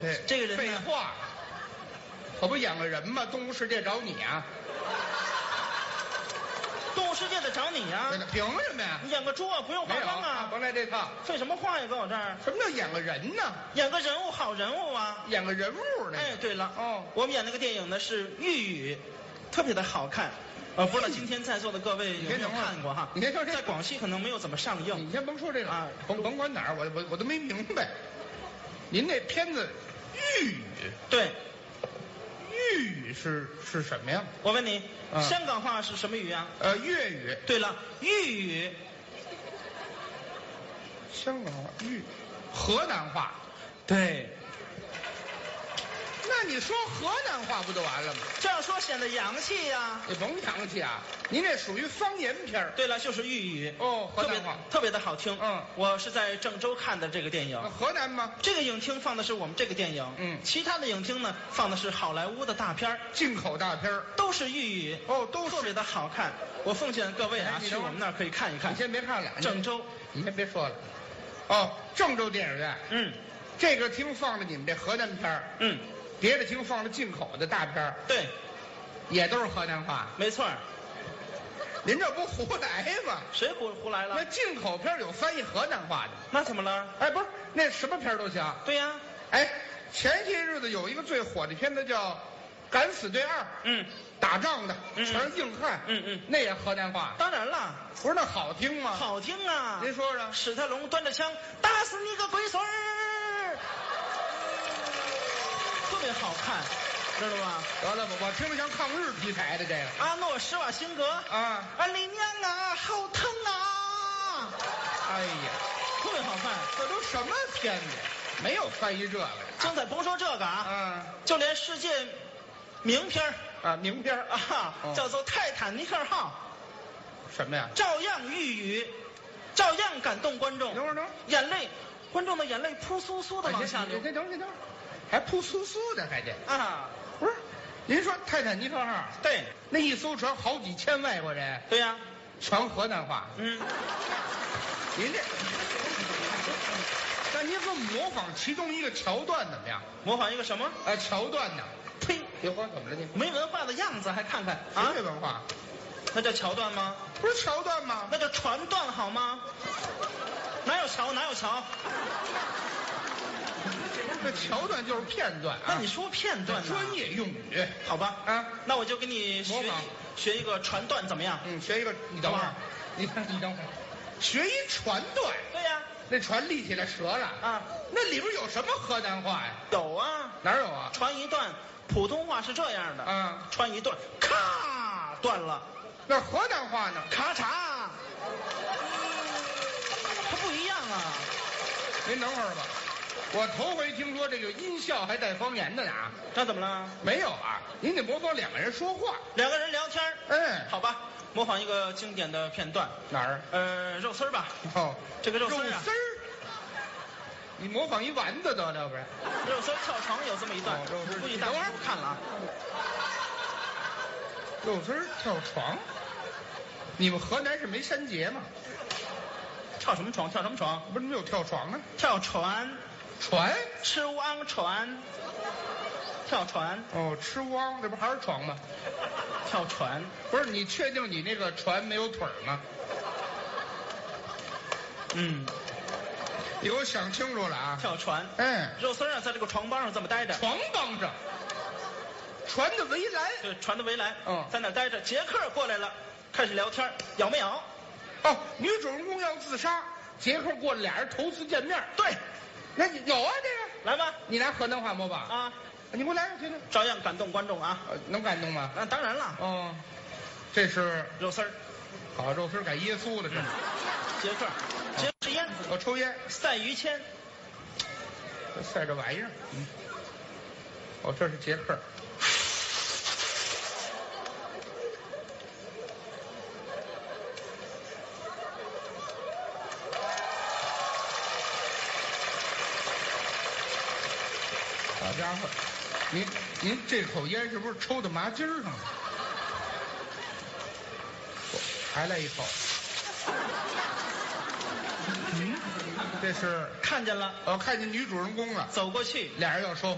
这个人废话，可不演个人吗？动物世界找你啊！ 动物世界得找你呀、 对了，凭什么呀？ 你演个猪啊，不用化没有妆啊。 甭来这套。 废什么话呀，搁我这儿什么叫演个人呢？ 演个人物，好人物啊。 演个人物呢？ 哎，对了， 哦我们演那个电影呢是《玉宇》，特别的好看。不知道今天在座的各位有没有看过哈？ 你先说这在广西可能没有怎么上映。 你先甭说这个啊甭管哪儿，我都没明白。您那片子《玉宇》， 对， 玉宇是什么呀？ 我问你， 嗯香港话是什么语啊？ 粤语。 对了，玉宇。 香港话河南话。 对， 那你说河南话不就完了吗？ 这样说显得洋气呀、 你甭洋气啊，您这属于方言片儿。 对了，就是玉宇。 哦，河特别南话。 特别的好听。 嗯我是在郑州看的这个电影。 那河南吗？ 这个影厅放的是我们这个电影，其他的影厅呢放的是好莱坞的大片儿， 进口大片儿。 都是豫语， 哦都是特别的好看。我奉劝各位啊，去哎你等会儿我们那儿可以看一看你。先别看了， 郑州， 你先别说了。哦，郑州电影院， 嗯这个厅放的你们这河南片儿， 嗯， 别的厅放的进口的大片儿， 对， 也都是河南话。 没错儿。 您这不胡来吗？ 谁胡来了？ 那进口片儿有翻译河南话的。 那怎么了？ 哎，不是，那什么片儿都行。 对呀， 哎，前些日子有一个最火的片子叫《敢死队2》， 嗯， 打仗的， 嗯全是硬汉，那也河南话， 当然了， 不是那好听吗？ 好听啊。 您说说。 史泰龙端着枪打死你个龟孙儿，特别好看，知道吗？ 得了吧，我听着像抗日题材的这个。 阿诺·施瓦辛格啊， 李娘啊，好疼啊！ 哎呀， 特别好看。 这都什么片子？没有翻译这个的。 精彩，甭说这个啊， 嗯就连世界名片儿啊，名片儿啊， 哦叫做《泰坦尼克号什么呀？》， 照样寓语，照样感动观众。 等会儿， 眼泪，观众的眼泪扑簌簌的往下流等会儿，还扑簌簌的，还得啊！ 不是？您说泰坦尼克号对那一艘船好几千外国人， 对呀， 全河南话。 嗯， 您这，那您给我模仿其中一个桥段怎么样？ 模仿一个什么？ 桥段呢？ 呸！ 别说怎么了你？ 没文化的样子还看看谁啊没？文化？ 那叫桥段吗？ 不是桥段吗？ 那叫船段好吗？哪有桥？哪有桥？ 这桥段就是片段啊。 那你说片段呢？ 专业用语。 好吧？ 啊， 那我就给你模仿学一个船段怎么样？ 学一个，你等会儿好吧， 你等会儿，学一船段， 对呀， 那船立起来折了啊， 那里边有什么河南话呀？ 有啊， 哪有啊？ 船一段，普通话是这样的， 啊， 船一段，咔断了， 那河南话呢？ 咔嚓，它不一样啊。 您等会儿吧，我头回听说这个音效还带方言的呢。 那怎么了？ 没有啊，您得模仿两个人说话。 两个人聊天儿哎， 好吧，模仿一个经典的片段， 哪儿？ 肉丝儿吧， 哦， 这个肉丝儿啊肉丝，儿。你模仿一丸子得了，不是？ 肉丝儿跳床有这么一段， 肉丝儿估计大家都看了啊。 肉丝儿跳床。你们河南是没山节吗？ 跳什么床？跳什么床？ 不是没有跳床啊？ 跳船， 船？ 吃汪船，跳船， 哦，吃汪，这不还是床吗？ 跳船。 不是，你确定你那个船没有腿儿吗？ 嗯， 你给我想清楚了啊！ 跳船。 哎， 肉丝儿啊，在这个床帮上这么待着， 床帮上，船的围栏。 对，船的围栏， 嗯在那儿待着。杰克过来了，开始聊天，咬没咬？ 哦，女主人公要自杀，杰克过来，俩人头次见面。 对， 那你有啊这个？ 来吧， 你拿河南话模仿？ 啊， 你给我来，我听听。 照样感动观众啊。 能感动吗？ 那当然了， 哦，这是肉丝儿， 好肉丝改耶稣了，这是。 杰克，杰克是烟， 我抽烟， 赛于谦， 晒这玩意儿。哦，这是杰克。好家伙，您这口烟是不是抽到麻筋儿上了？还来一口。这是看见了， 看见女主人公了， 走过去， 俩人要说话。